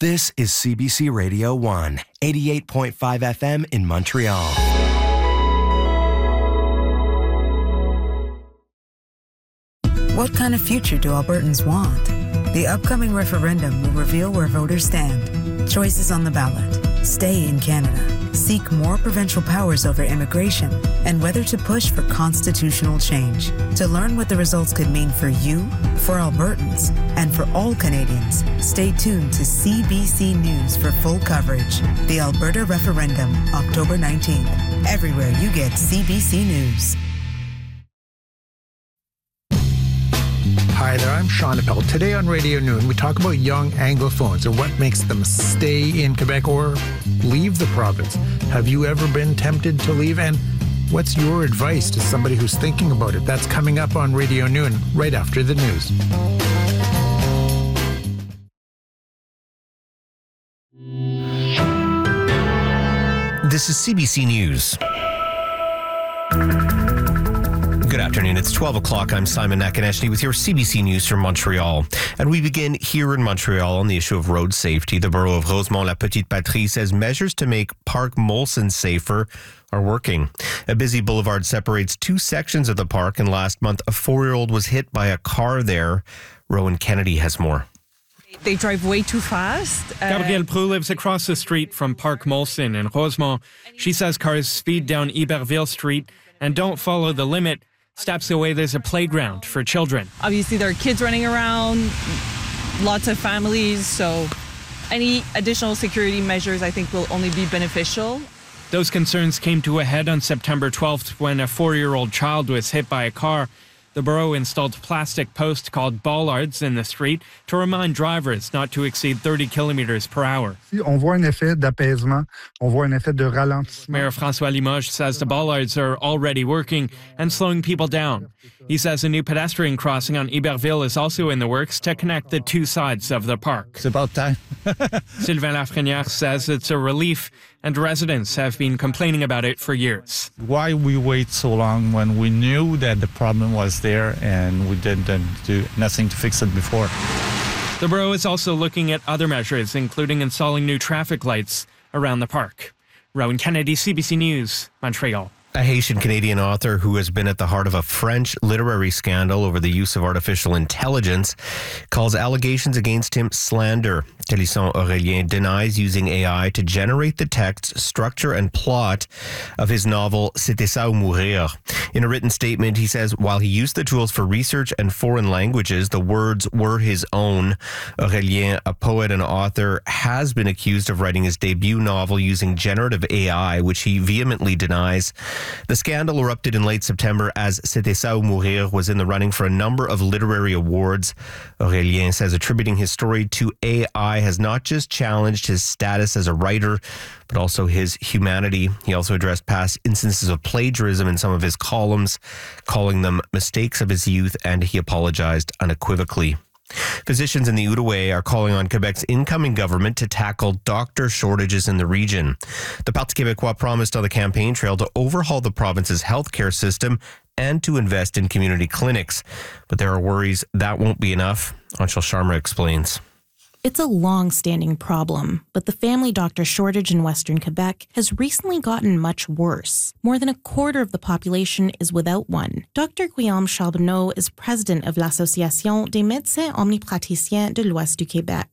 This is CBC Radio 1, 88.5 FM in Montreal. What kind of future do Albertans want? The upcoming referendum will reveal where voters stand. Choices on the ballot. Stay in Canada. Seek more provincial powers over immigration, and whether to push for constitutional change. To learn what the results could mean for you, for Albertans, and for all Canadians, stay tuned to CBC News for full coverage. The Alberta Referendum, October 19th. Everywhere you get CBC News. Hi there, I'm Sean Appel. Today on Radio Noon, we talk about young Anglophones and what makes them stay in Quebec or leave the province. Have you ever been tempted to leave? And what's your advice to somebody who's thinking about it? That's coming up on Radio Noon right after the news. This is CBC News. Good afternoon. It's 12 o'clock. I'm Simon Nakaneshny with your CBC News from Montreal. And we begin here in Montreal on the issue of road safety. The borough of Rosemont-la-Petite-Patrie says measures to make Park Molson safer are working. A busy boulevard separates two sections of the park, and last month a 4-year-old was hit by a car there. Rowan Kennedy has more. They drive way too fast. Gabrielle Prou lives across the street from Park Molson in Rosemont. She says cars speed down Iberville Street and don't follow the limit. Steps away, there's a playground for children. Obviously, there are kids running around, lots of families, so any additional security measures, I think, will only be beneficial. Those concerns came to a head on September 12th when a 4-year-old child was hit by a car. The borough installed plastic posts called bollards in the street to remind drivers not to exceed 30 kilometers per hour. On voit un effet d'apaisement, on voit un effet de ralentissement. Mayor François Limoges says the bollards are already working and slowing people down. He says a new pedestrian crossing on Iberville is also in the works to connect the two sides of the park. It's about time. Sylvain Lafrenière says it's a relief, and residents have been complaining about it for years. Why we wait so long when we knew that the problem was there and we didn't do nothing to fix it before? The borough is also looking at other measures, including installing new traffic lights around the park. Rowan Kennedy, CBC News, Montreal. A Haitian-Canadian author who has been at the heart of a French literary scandal over the use of artificial intelligence calls allegations against him slander. Télésson Aurélien denies using AI to generate the text, structure, and plot of his novel C'était ça ou mourir. In a written statement, he says while he used the tools for research and foreign languages, the words were his own. Aurélien, a poet and author, has been accused of writing his debut novel using generative AI, which he vehemently denies. The scandal erupted in late September as C'était ça ou mourir was in the running for a number of literary awards. Aurélien says attributing his story to AI has not just challenged his status as a writer, but also his humanity. He also addressed past instances of plagiarism in some of his columns, calling them mistakes of his youth, and he apologized unequivocally. Physicians in the Outaouais are calling on Quebec's incoming government to tackle doctor shortages in the region. The Parti québécois promised on the campaign trail to overhaul the province's healthcare system and to invest in community clinics. But there are worries that won't be enough. Anshul Sharma explains. It's a long-standing problem, but the family doctor shortage in Western Quebec has recently gotten much worse. More than a quarter of the population is without one. Dr. Guillaume Charbonneau is president of l'Association des médecins omnipraticiens de l'Ouest du Québec.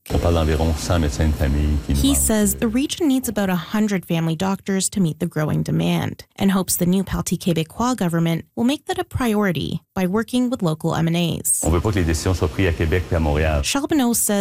He says the region needs about 100 family doctors to meet the growing demand and hopes the new Parti québécois government will make that a priority by working with local MNAs. Charbonneau says